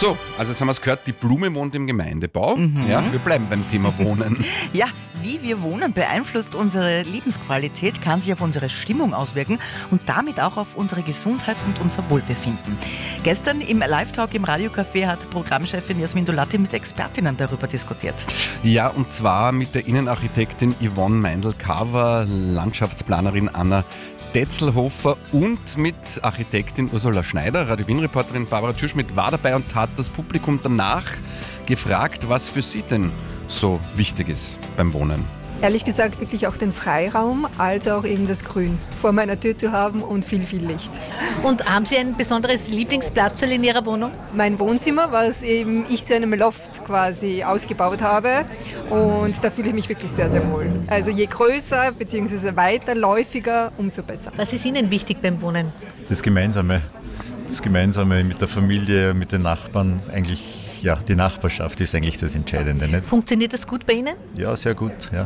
So, also jetzt haben wir es gehört, die Blume wohnt im Gemeindebau. Ja, wir bleiben beim Thema Wohnen. Ja, wie wir wohnen beeinflusst unsere Lebensqualität, kann sich auf unsere Stimmung auswirken und damit auch auf unsere Gesundheit und unser Wohlbefinden. Gestern im Live-Talk im Radiocafé hat Programmchefin Jasmin Dolatti mit Expertinnen darüber diskutiert. Ja, und zwar mit der Innenarchitektin Yvonne Meindl-Carver, Landschaftsplanerin Anna Detzelhofer und mit Architektin Ursula Schneider. Radio Wien-Reporterin Barbara Tschüschmidt war dabei und hat das Publikum danach gefragt, was für sie denn so wichtig ist beim Wohnen. Ehrlich gesagt wirklich auch den Freiraum, als auch eben das Grün vor meiner Tür zu haben und viel Licht. Und haben Sie ein besonderes Lieblingsplatzel in Ihrer Wohnung? Mein Wohnzimmer, was eben ich zu einem Loft quasi ausgebaut habe, und da fühle ich mich wirklich sehr, sehr wohl. Also je größer bzw. weiterläufiger, umso besser. Was ist Ihnen wichtig beim Wohnen? Das Gemeinsame mit der Familie, mit den Nachbarn, eigentlich, ja, die Nachbarschaft ist eigentlich das Entscheidende. Nicht? Funktioniert das gut bei Ihnen? Ja, sehr gut, ja.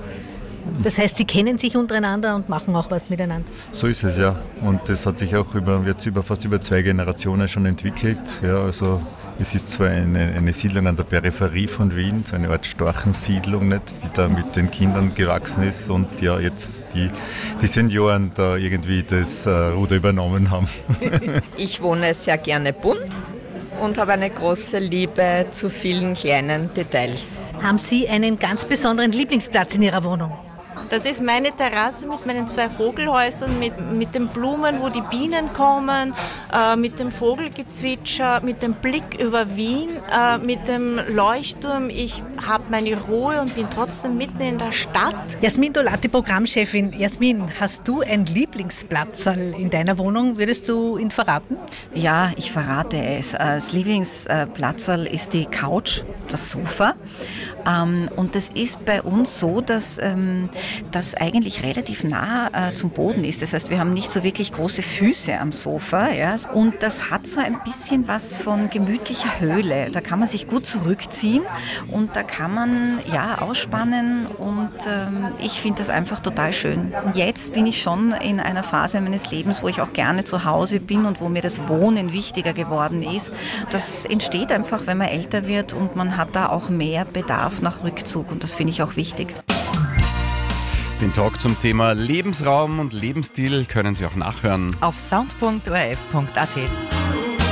Das heißt, Sie kennen sich untereinander und machen auch was miteinander? So ist es, ja. Und das hat sich auch fast über 2 Generationen schon entwickelt. Ja, also es ist zwar eine Siedlung an der Peripherie von Wien, so eine Art Storchensiedlung, nicht, die da mit den Kindern gewachsen ist und ja jetzt die Senioren da irgendwie das Ruder übernommen haben. Ich wohne sehr gerne bunt und habe eine große Liebe zu vielen kleinen Details. Haben Sie einen ganz besonderen Lieblingsplatz in Ihrer Wohnung? Das ist meine Terrasse mit meinen 2 Vogelhäusern, mit den Blumen, wo die Bienen kommen, mit dem Vogelgezwitscher, mit dem Blick über Wien, mit dem Leuchtturm. Ich habe meine Ruhe und bin trotzdem mitten in der Stadt. Jasmin Dolatti, Programmchefin. Jasmin, hast du ein Lieblingsplatzerl in deiner Wohnung? Würdest du ihn verraten? Ja, ich verrate es. Das Lieblingsplatzerl ist die Couch, das Sofa. Und das ist bei uns so, dass das eigentlich relativ nah zum Boden ist. Das heißt, wir haben nicht so wirklich große Füße am Sofa. Ja? Und das hat so ein bisschen was von gemütlicher Höhle. Da kann man sich gut zurückziehen und da kann man ausspannen und ich finde das einfach total schön. Jetzt bin ich schon in einer Phase meines Lebens, wo ich auch gerne zu Hause bin und wo mir das Wohnen wichtiger geworden ist. Das entsteht einfach, wenn man älter wird und man hat da auch mehr Bedarf nach Rückzug und das finde ich auch wichtig. Den Talk zum Thema Lebensraum und Lebensstil können Sie auch nachhören Auf sound.orf.at.